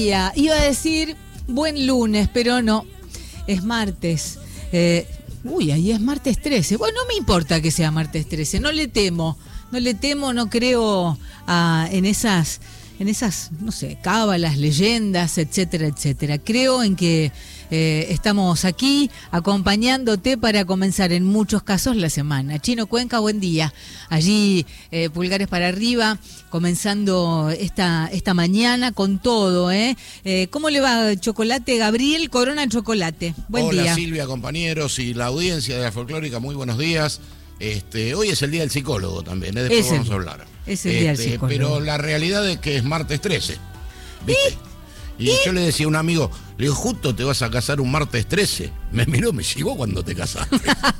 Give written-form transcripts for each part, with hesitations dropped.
día. Iba a decir buen lunes, pero no. Es martes. Ahí es martes 13. Bueno, no me importa que sea martes 13. No le temo, no creo en esas, no sé, cábalas, leyendas, etcétera, etcétera. Creo en que estamos aquí acompañándote para comenzar en muchos casos la semana. Chino Cuenca, buen día. Allí pulgares para arriba, comenzando esta mañana con todo. ¿Cómo le va, Chocolate? Gabriel Corona Chocolate. Buen día. Hola Silvia, compañeros y la audiencia de la Folclórica, muy buenos días. Hoy es el día del psicólogo también, después vamos a hablar. Es el día del psicólogo. Pero la realidad es que es martes 13, ¿viste? Y yo le decía a un amigo, le digo, justo te vas a casar un martes 13. Me miró, me llegó cuando te casaste.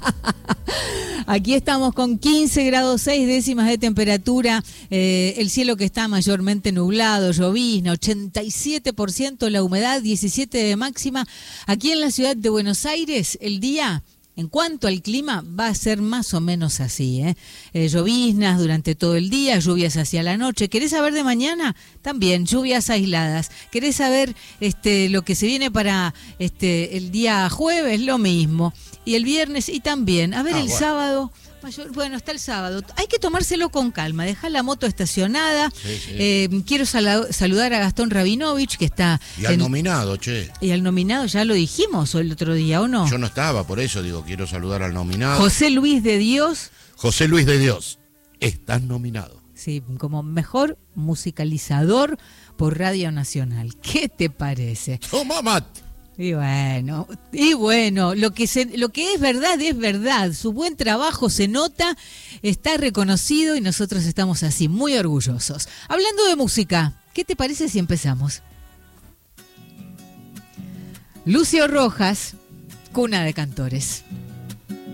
Aquí estamos con 15 grados 6 décimas de temperatura, el cielo que está mayormente nublado, llovizna, 87% la humedad, 17 de máxima. Aquí en la ciudad de Buenos Aires, el día, en cuanto al clima, va a ser más o menos así, lloviznas durante todo el día, lluvias hacia la noche. ¿Querés saber de mañana? También lluvias aisladas. ¿Querés saber lo que se viene para el día jueves? Lo mismo. Y el viernes y también. A ver, sábado. Bueno, está el sábado. Hay que tomárselo con calma, dejar la moto estacionada. Sí. Quiero saludar a Gastón Rabinovich, que está... Y al nominado, che. Y al nominado, ya lo dijimos el otro día, ¿o no? Yo no estaba, por eso digo, quiero saludar al nominado. José Luis de Dios. José Luis de Dios, estás nominado. Sí, como mejor musicalizador por Radio Nacional. ¿Qué te parece? Toma mate. Y bueno, lo que es verdad. Su buen trabajo se nota, está reconocido y nosotros estamos así, muy orgullosos. Hablando de música, ¿qué te parece si empezamos? Lucio Rojas, cuna de cantores.